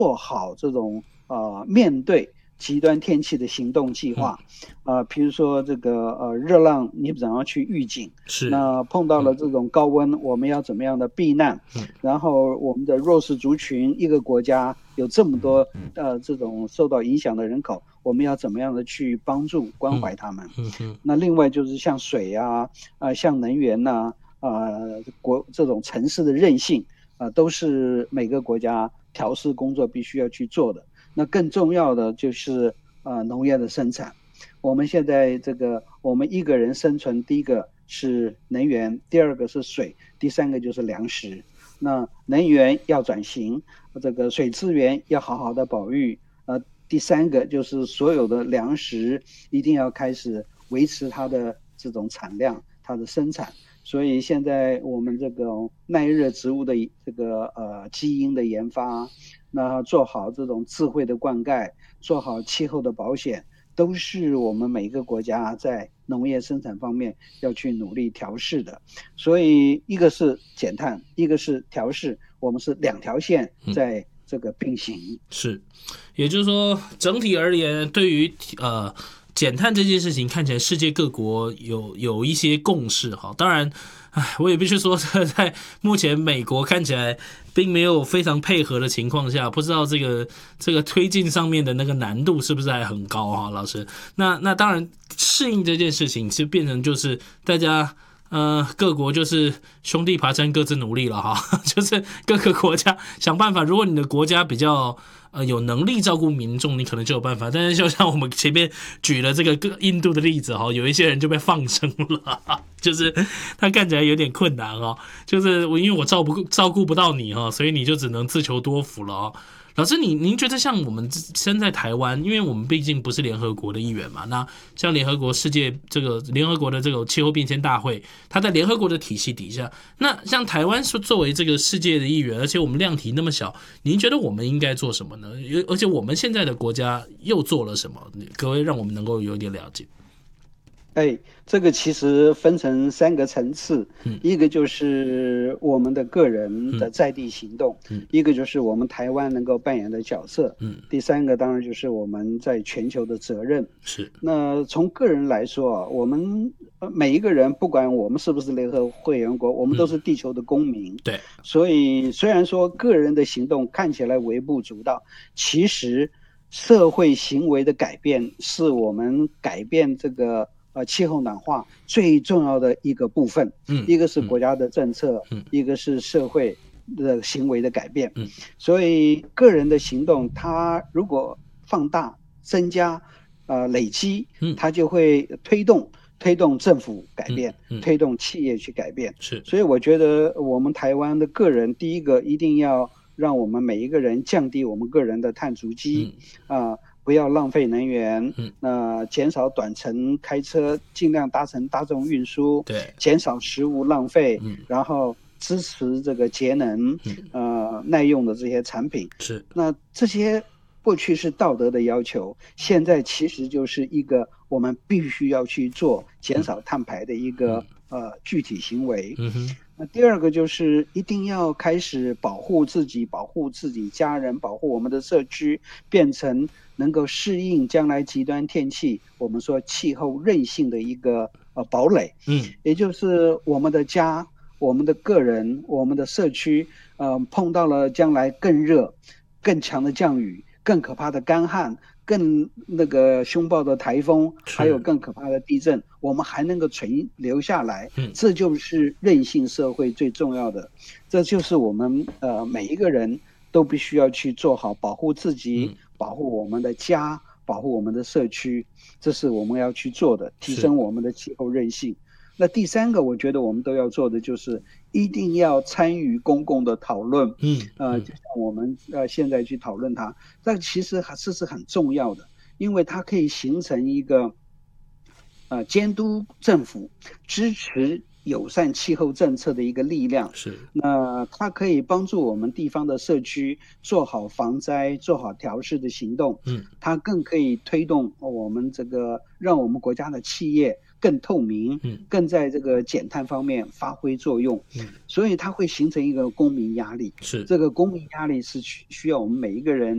做好这种面对极端天气的行动计划，比如说这个热浪你怎样去预警， 是， 那碰到了这种高温我们要怎么样的避难，然后我们的弱势族群，一个国家有这么多这种受到影响的人口，我们要怎么样的去帮助关怀他们。那另外就是像水啊，像能源呐，这种城市的韧性都是每个国家调试工作必须要去做的。那更重要的就是农业的生产。我们现在我们一个人生存，第一个是能源，第二个是水，第三个就是粮食。那能源要转型，这个水资源要好好的保育，第三个就是所有的粮食一定要开始维持它的这种产量，它的生产。所以现在我们这个耐热植物的这个基因的研发，那做好这种智慧的灌溉，做好气候的保险，都是我们每个国家在农业生产方面要去努力调试的。所以一个是减碳，一个是调试，我们是两条线在这个并行。 是，也就是说，整体而言，对于减碳这件事情，看起来世界各国有一些共识哈。当然，我也必须说，在目前美国看起来并没有非常配合的情况下，不知道这个推进上面的那个难度是不是还很高哈，老师。那当然，适应这件事情就变成就是大家。各国就是兄弟爬山各自努力了哈，就是各个国家想办法。如果你的国家比较有能力照顾民众，你可能就有办法。但是就像我们前面举了这个印度的例子哈，有一些人就被放生了，就是他看起来有点困难哈，就是因为我照顾不到你哈，所以你就只能自求多福了哦。老师，您觉得像我们身在台湾，因为我们毕竟不是联合国的一员嘛，那像联合国联合国的这个气候变迁大会，它在联合国的体系底下，那像台湾是作为这个世界的一员，而且我们量体那么小，您觉得我们应该做什么呢？而且我们现在的国家又做了什么？各位让我们能够有点了解。 这个其实分成3个层次，一个就是我们的个人的在地行动，一个就是我们台湾能够扮演的角色，第三个当然就是我们在全球的责任。 是。 那从个人来说，我们每一个人，不管我们是不是联合会员国，我们都是地球的公民。 对。 所以虽然说个人的行动看起来微不足道，其实社会行为的改变是我们改变这个气候暖化最重要的一个部分。一个是国家的政策，一个是社会的行为的改变。所以个人的行动，它如果放大、增加、累积，它就会推动政府改变，推动企业去改变。 是。 所以我觉得我们台湾的个人，第一个一定要让我们每一个人降低我们个人的碳足迹，不要浪费能源，减少短程开车，尽量搭乘大众运输， 对， 减少食物浪费，然后支持这个节能，耐用的这些产品。 是。 那这些过去是道德的要求，现在其实就是一个我们必须要去做减少碳排的一个具体行为。那第二个就是一定要开始保护自己家人，保护我们的社区，变成能够适应将来极端天气，我们说气候韧性的一个堡垒。也就是我们的家、我们的个人、我们的社区，碰到了将来更热、更强的降雨、更可怕的干旱、更凶暴的台风，还有更可怕的地震，我们还能够存留下来，这就是韧性社会最重要的。这就是我们每一个人都必须要去做好，保护自己，保护我们的家，保护我们的社区，这是我们要去做的，提升我们的气候韧性。那第三个我觉得我们都要做的就是一定要参与公共的讨论，就像我们现在去讨论它，但其实这是很重要的，因为它可以形成一个监督政府、支持友善气候政策的一个力量。 是。 那它可以帮助我们地方的社区做好防灾、做好调试的行动。它更可以推动我们让我们国家的企业更透明，更在这个减碳方面发挥作用。所以它会形成一个公民压力。 是。 这个公民压力是需要我们每一个人